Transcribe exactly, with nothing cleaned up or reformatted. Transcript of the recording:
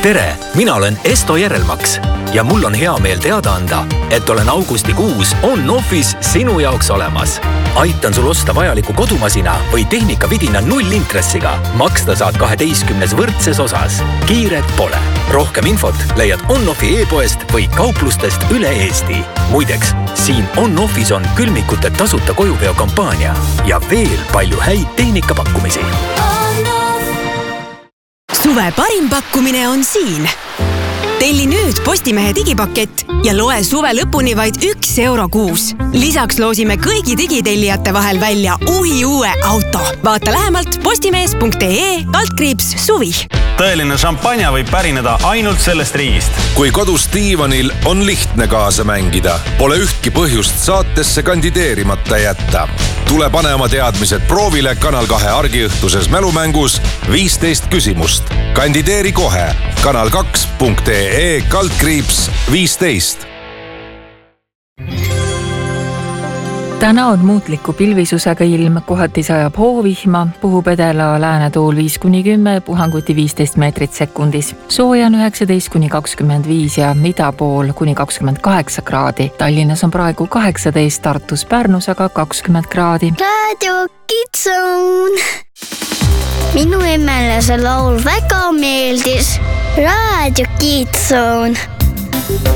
tere, mina olen Esto Järelmaks ja mul on hea meel teada anda, et olen augustikuus On-Offis sinu jaoks olemas. Aitan sul osta vajaliku kodumasina või tehnikavidina nullintressiga. Maksta saad kaheteistkümnes võrdses osas. Kiiret pole. Rohkem infot leiad On-Offi e-poest või kauplustest üle Eesti. Muideks, siin On-Offis on külmikute tasuta kojuveo kampaania ja veel palju häid tehnikapakkumisi. Suve parim pakkumine on siin. Telli nüüd Postimehe digipakett ja loe suve lõpuni vaid üks euro kuus. Lisaks loosime kõigi digitellijate vahel välja uhi uue auto. Vaata lähemalt postimees punkt ee kaldkriips suvi. Tõeline šampanja võib pärineda ainult sellest riigist. Kui kodus diivanil on lihtne kaasa mängida, pole ühtki põhjust saatesse kandideerimata jätta. Tule pane oma teadmised proovile Kanal kahe argiõhtuses mälumängus viisteist küsimust. Kandideeri kohe kanal kaks punkt ee kaldkriips viisteist. Täna on muutliku pilvisusega ilm, kohati sajab hoovihma, puhub edela läänetuul viis kuni kümme, puhanguti viisteist meetrit sekundis. Sooja on üheksateist kuni kakskümmend viis ja idapool kuni kakskümmend kaheksa kraadi. Tallinnas on praegu kaheksateist, Tartus, Pärnus aga kakskümmend kraadi. Raadio Kitsun! Minu emmele see laul väga meeldis. Raadio Kitsun!